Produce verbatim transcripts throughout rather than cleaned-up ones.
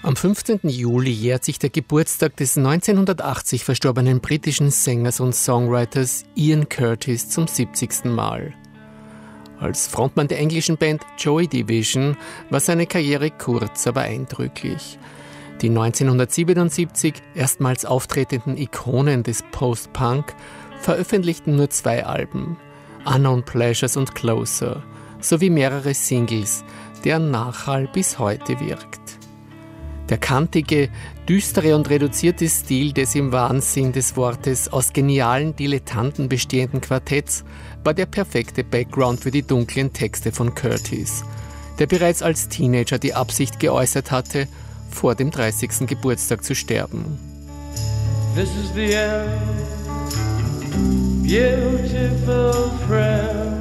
Am fünfzehnten Juli jährt sich der Geburtstag des neunzehnhundertachtzig verstorbenen britischen Sängers und Songwriters Ian Curtis zum siebzigsten Mal. Als Frontmann der englischen Band Joy Division war seine Karriere kurz, aber eindrücklich. Die neunzehnhundertsiebenundsiebzig erstmals auftretenden Ikonen des Post-Punk veröffentlichten nur zwei Alben, Unknown Pleasures und Closer, sowie mehrere Singles, deren Nachhall bis heute wirkt. Der kantige, düstere und reduzierte Stil des im wahren Sinn des Wortes aus genialen Dilettanten bestehenden Quartetts war der perfekte Background für die dunklen Texte von Curtis, der bereits als Teenager die Absicht geäußert hatte, vor dem dreißigsten Geburtstag zu sterben. This is the end, beautiful friend.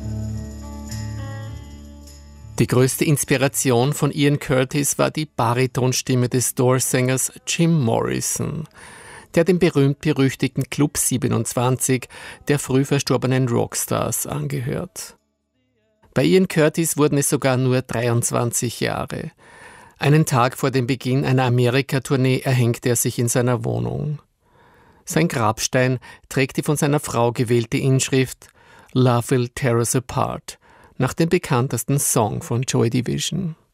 Die größte Inspiration von Ian Curtis war die Baritonstimme des Doors-Sängers Jim Morrison, der dem berühmt-berüchtigten Club siebenundzwanzig der früh verstorbenen Rockstars angehört. Bei Ian Curtis wurden es sogar nur dreiundzwanzig Jahre. Einen Tag vor dem Beginn einer Amerika-Tournee erhängte er sich in seiner Wohnung. Sein Grabstein trägt die von seiner Frau gewählte Inschrift "Love will tear us apart", nach dem bekanntesten Song von Joy Division.